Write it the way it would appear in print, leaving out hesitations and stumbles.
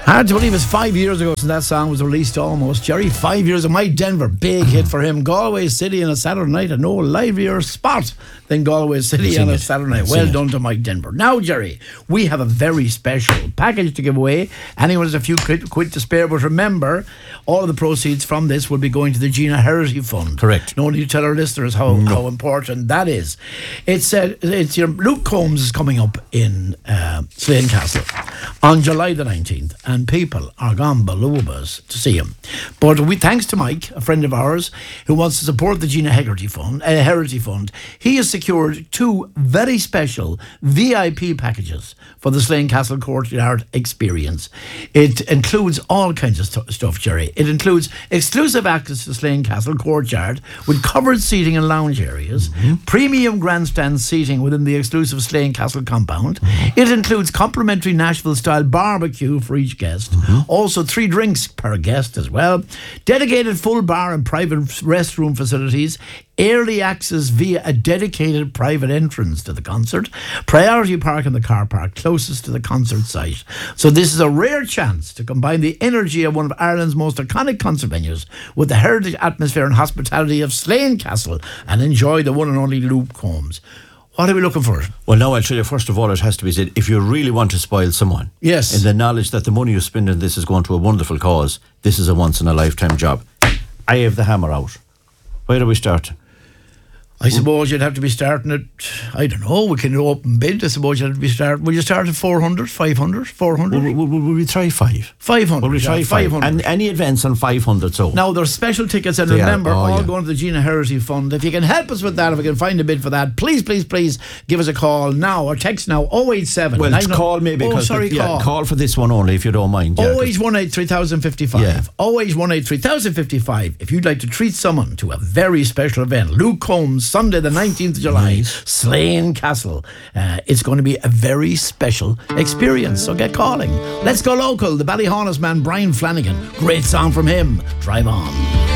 Hard to believe it's 5 years ago since that song was released almost. Jerry, 5 years of My Denver, big hit for him. Galway City on a Saturday night, and no livelier spot than Galway City on a Saturday night. Well done to Mike Denver. Now, Jerry, we have a very special package to give away. Anyone has a few quid to spare, but remember, all of the proceeds from this will be going to the Gina Heritage Fund. Correct. No need to tell our listeners how important that is. It's your Luke Combs is coming up in Slane Castle on July the 19th, and people are gone balubas to see him. But thanks to Mike, a friend of ours, who wants to support the Gina Heritage Fund, he has secured two very special VIP packages for the Slane Castle Courtyard experience. It includes all kinds of stuff, Jerry. It includes exclusive access to Slane Castle Courtyard with covered seating and lounge areas, premium grandstand seating within the exclusive Slane Castle compound. It includes complimentary Nashville-style barbecue for each guest, also 3 drinks per guest as well, dedicated full bar and private restroom facilities, early access via a dedicated private entrance to the concert, priority park in the car park closest to the concert site. So this is a rare chance to combine the energy of one of Ireland's most iconic concert venues with the heritage atmosphere and hospitality of Slane Castle and enjoy the one and only Luke Combs. What are we looking for? Well, now I'll tell you, first of all, it has to be said, if you really want to spoil someone, yes, in the knowledge that the money you spend on this is going to a wonderful cause, this is a once-in-a-lifetime job. I have the hammer out. Where do we start? I suppose you'd have to be starting at, I don't know, we can open bid. I suppose you'd have to be starting. Will you start at 400, 500, 400? Will we try 5? 500. Will we try 500? And any advance on 500, so. Now, there's special tickets, and remember, all going to the Gina Heritage Fund. If you can help us with that, if we can find a bid for that, please give us a call now or text now, 087. Well, call me because, call for this one only, if you don't mind. 0818 3055. 0818 3055. If you'd like to treat someone to a very special event, Luke Combs, Sunday the 19th of July, Slane Castle. It's going to be a very special experience, so get calling. Let's go local. The Ballyhonest man Brian Flanagan. Great song from him. Drive On.